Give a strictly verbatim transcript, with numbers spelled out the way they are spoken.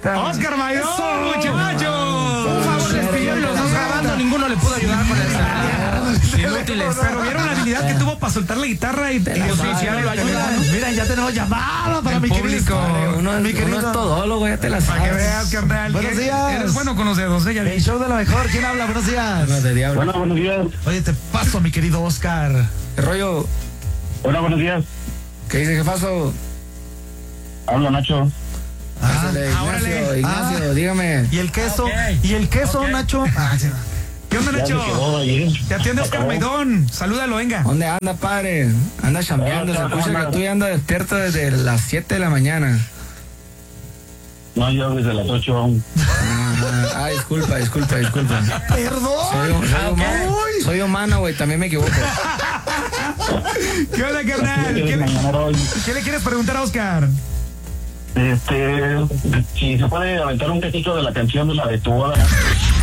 Oscar. Oscar Maidón, muchachos. Un favor, les pidieron los dos grabando, ninguno le pudo ayudar con esta. Inútiles. Pero vieron la habilidad que tuvo para soltar la guitarra y, y oficial lo ayuda. Mira, ya tenemos llamada para El mi público. querido. Uno, mi uno querido. es todólogo, ya te la Para que sabes. veas, carnal. Buenos que días. Eres bueno con los dedos, ¿eh? Ya vi. El show de lo mejor. ¿Quién habla? Buenos días. No, de diablo. Bueno, buenos días. Oye, te paso, mi querido Oscar. ¿Qué rollo? Hola, buenos días. ¿Qué dice, jefazo? Habla Nacho. Ah, Pásale, Ignacio, órale. Ignacio, Ah. dígame. ¿Y el queso? Ok. ¿Y el queso, Ok. Nacho? Ah, sí. ¿Qué onda, Ya Nacho? me quedó ayer. Te atiende Oscar Maidón. Salúdalo, venga. ¿Dónde anda, padre? Anda chambeando. Se Ah, escucha ah, que ah. tú ya andas despierto desde las siete de la mañana. No, yo desde las ocho aún. Ah, ah, disculpa, disculpa, disculpa. Perdón. Soy, soy Ah, ok. humano, soy humano, güey, también me equivoco. ¿Qué onda, carnal? ¿Qué le, Mañana hoy. qué le quieres preguntar a Oscar? Este, si se puede aventar un poquito de la canción de la de tu boda.